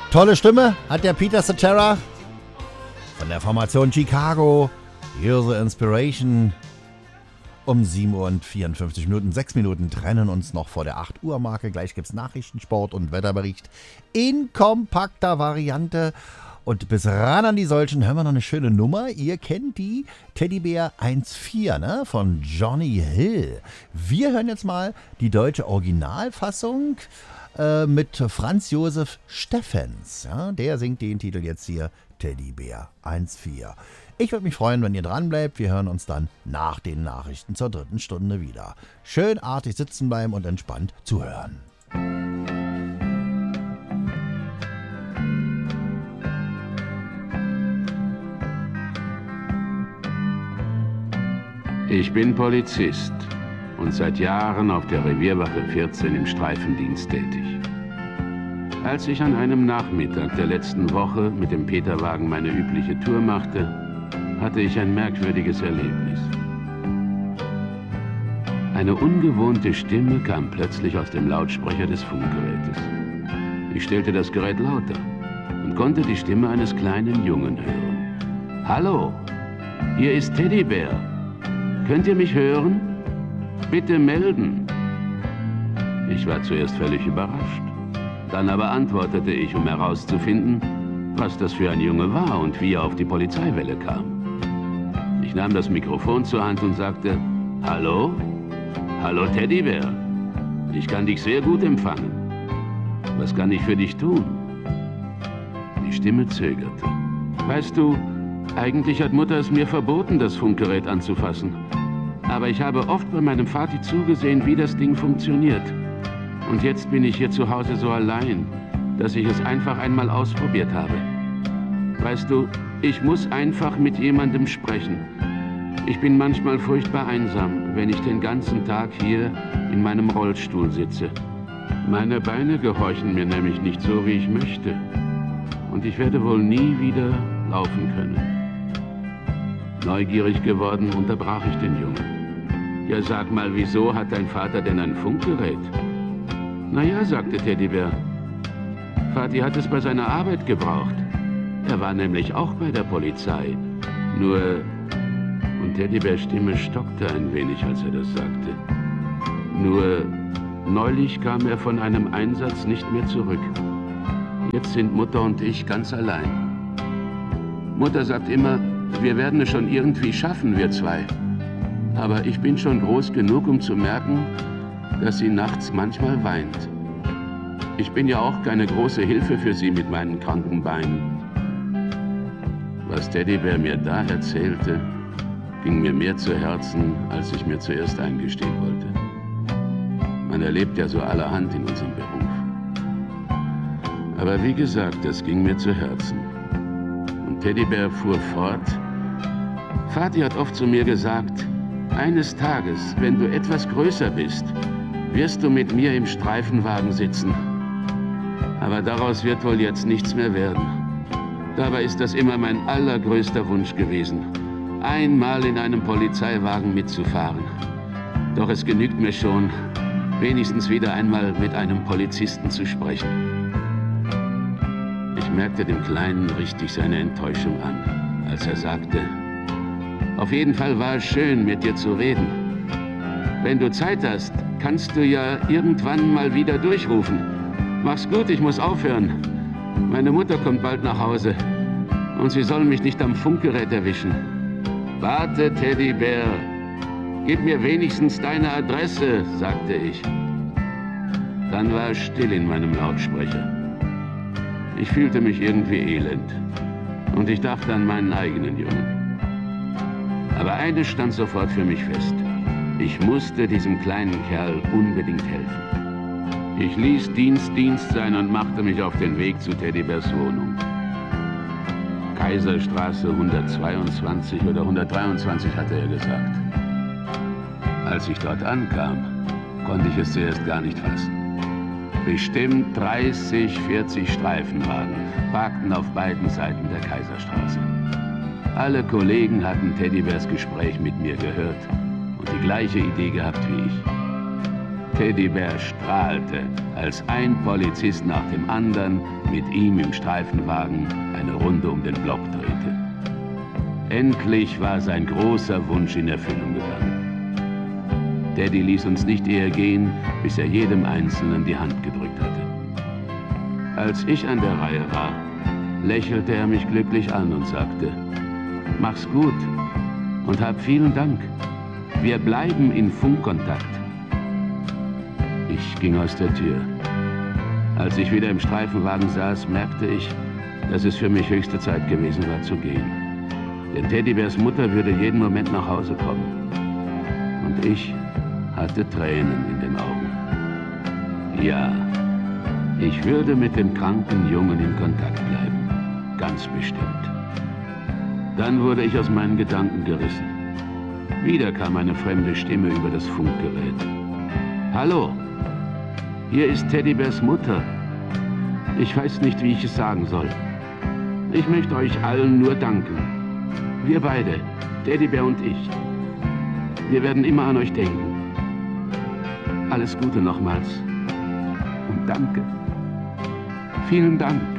Tolle Stimme hat der Peter Cetera von der Formation Chicago. Here's the Inspiration. Um 7:54 Uhr, 6 Minuten trennen uns noch vor der 8 Uhr Marke. Gleich gibt's Nachrichten, Sport und Wetterbericht in kompakter Variante. Und bis ran an die solchen hören wir noch eine schöne Nummer. Ihr kennt die Teddybär 1.4, ne? Von Johnny Hill. Wir hören jetzt mal die deutsche Originalfassung mit Franz Josef Steffens. Ja? Der singt den Titel jetzt hier, Teddybär 1.4. Ich würde mich freuen, wenn ihr dran bleibt. Wir hören uns dann nach den Nachrichten zur 3. Stunde wieder. Schön artig sitzen bleiben und entspannt zuhören. Ich bin Polizist und seit Jahren auf der Revierwache 14 im Streifendienst tätig. Als ich an einem Nachmittag der letzten Woche mit dem Peterwagen meine übliche Tour machte, hatte ich ein merkwürdiges Erlebnis. Eine ungewohnte Stimme kam plötzlich aus dem Lautsprecher des Funkgerätes. Ich stellte das Gerät lauter und konnte die Stimme eines kleinen Jungen hören. »Hallo, hier ist Teddybär. Könnt ihr mich hören? Bitte melden.« Ich war zuerst völlig überrascht. Dann aber antwortete ich, um herauszufinden, was das für ein Junge war und wie er auf die Polizeiwelle kam. Ich nahm das Mikrofon zur Hand und sagte, »Hallo? Hallo Teddybär. Ich kann dich sehr gut empfangen. Was kann ich für dich tun?« Die Stimme zögerte. »Weißt du, eigentlich hat Mutter es mir verboten, das Funkgerät anzufassen. Aber ich habe oft bei meinem Vati zugesehen, wie das Ding funktioniert. Und jetzt bin ich hier zu Hause so allein, dass ich es einfach einmal ausprobiert habe. Weißt du, ich muss einfach mit jemandem sprechen. Ich bin manchmal furchtbar einsam, wenn ich den ganzen Tag hier in meinem Rollstuhl sitze. Meine Beine gehorchen mir nämlich nicht so, wie ich möchte. Und ich werde wohl nie wieder laufen können.« Neugierig geworden, unterbrach ich den Jungen. »Ja, sag mal, wieso hat dein Vater denn ein Funkgerät?« »Na ja«, sagte Teddybär, »Vati hat es bei seiner Arbeit gebraucht. Er war nämlich auch bei der Polizei. Nur...« Und Teddybärs Stimme stockte ein wenig, als er das sagte. »Nur, neulich kam er von einem Einsatz nicht mehr zurück. Jetzt sind Mutter und ich ganz allein. Mutter sagt immer, wir werden es schon irgendwie schaffen, wir zwei. Aber ich bin schon groß genug, um zu merken, dass sie nachts manchmal weint. Ich bin ja auch keine große Hilfe für sie mit meinen kranken Beinen.« Was Teddybär mir da erzählte, ging mir mehr zu Herzen, als ich mir zuerst eingestehen wollte. Man erlebt ja so allerhand in unserem Beruf. Aber wie gesagt, das ging mir zu Herzen. Und Teddybär fuhr fort, »Vati hat oft zu mir gesagt, eines Tages, wenn du etwas größer bist, wirst du mit mir im Streifenwagen sitzen. Aber daraus wird wohl jetzt nichts mehr werden. Dabei ist das immer mein allergrößter Wunsch gewesen, einmal in einem Polizeiwagen mitzufahren. Doch es genügt mir schon, wenigstens wieder einmal mit einem Polizisten zu sprechen.« Ich merkte dem Kleinen richtig seine Enttäuschung an, als er sagte, »Auf jeden Fall war es schön, mit dir zu reden. Wenn du Zeit hast, kannst du ja irgendwann mal wieder durchrufen. Mach's gut, ich muss aufhören. Meine Mutter kommt bald nach Hause und sie soll mich nicht am Funkgerät erwischen.« »Warte, Teddybär, gib mir wenigstens deine Adresse«, sagte ich. Dann war es still in meinem Lautsprecher. Ich fühlte mich irgendwie elend und ich dachte an meinen eigenen Jungen. Aber eines stand sofort für mich fest. Ich musste diesem kleinen Kerl unbedingt helfen. Ich ließ Dienst sein und machte mich auf den Weg zu Teddybärs Wohnung. Kaiserstraße 122 oder 123, hatte er gesagt. Als ich dort ankam, konnte ich es zuerst gar nicht fassen. Bestimmt 30, 40 Streifenwagen parkten auf beiden Seiten der Kaiserstraße. Alle Kollegen hatten Teddybärs Gespräch mit mir gehört und die gleiche Idee gehabt wie ich. Teddybär strahlte, als ein Polizist nach dem anderen mit ihm im Streifenwagen eine Runde um den Block drehte. Endlich war sein großer Wunsch in Erfüllung gegangen. Teddy ließ uns nicht eher gehen, bis er jedem Einzelnen die Hand gedrückt hatte. Als ich an der Reihe war, lächelte er mich glücklich an und sagte: Mach's gut und hab vielen Dank. Wir bleiben in Funkkontakt. Ich ging aus der Tür. Als ich wieder im Streifenwagen saß, merkte ich, dass es für mich höchste Zeit gewesen war zu gehen. Denn Teddybärs Mutter würde jeden Moment nach Hause kommen. Und ich hatte Tränen in den Augen. Ja, ich würde mit dem kranken Jungen in Kontakt bleiben. Ganz bestimmt. Dann wurde ich aus meinen Gedanken gerissen. Wieder kam eine fremde Stimme über das Funkgerät. Hallo, hier ist Teddybärs Mutter. Ich weiß nicht, wie ich es sagen soll. Ich möchte euch allen nur danken. Wir beide, Teddybär und ich. Wir werden immer an euch denken. Alles Gute nochmals. Und danke. Vielen Dank.